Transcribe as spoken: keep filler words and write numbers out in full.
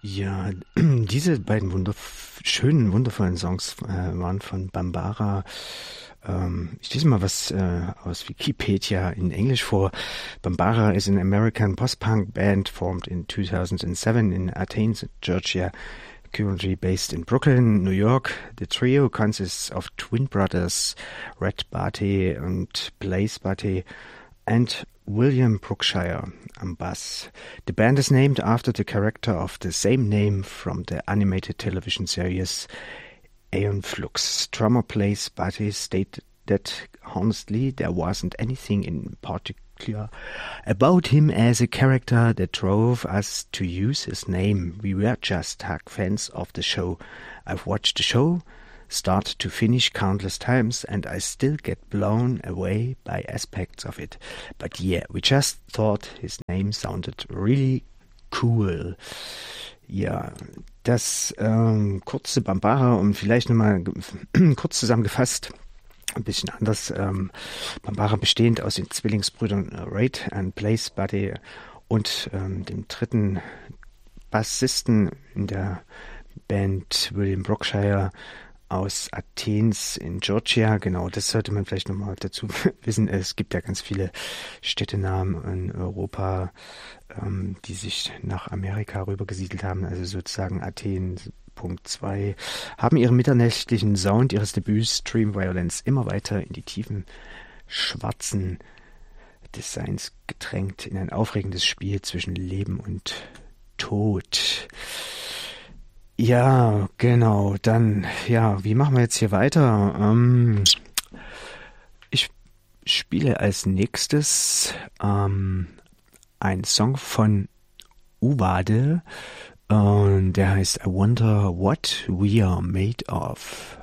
Ja, diese beiden wunderv- schönen, wundervollen Songs äh, waren von Bambara. Ähm, ich lese mal was äh, aus Wikipedia in Englisch vor. Bambara is an American post-punk band formed in two thousand seven in Athens, Georgia, currently based in Brooklyn, New York. The trio consists of twin brothers Red Barty and Blaze Barty and William Brookshire am bass. The band is named after the character of the same name from the animated television series Aeon Flux. Drummer Blaze Barty stated that honestly there wasn't anything in particular about him as a character that drove us to use his name. We were just hug fans of the show. I've watched the show start to finish countless times and I still get blown away by aspects of it. But yeah, we just thought his name sounded really cool. Ja, das ähm, kurze Bambara und vielleicht nochmal kurz zusammengefasst, ein bisschen anders. Ähm, Bambara bestehend aus den Zwillingsbrüdern Raid and Blaze Barty und ähm, dem dritten Bassisten in der Band William Brookshire aus Athens in Georgia. Genau, das sollte man vielleicht nochmal dazu wissen. Es gibt ja ganz viele Städtenamen in Europa, ähm, die sich nach Amerika rübergesiedelt haben, also sozusagen Athen Punkt zwei, haben ihren mitternächtlichen Sound ihres Debüts Stream Violence immer weiter in die tiefen schwarzen Designs gedrängt, in ein aufregendes Spiel zwischen Leben und Tod. Ja, genau, dann, ja, wie machen wir jetzt hier weiter? Ähm, ich spiele als nächstes ähm, einen Song von Uwade und der heißt I Wonder What We Are Made Of.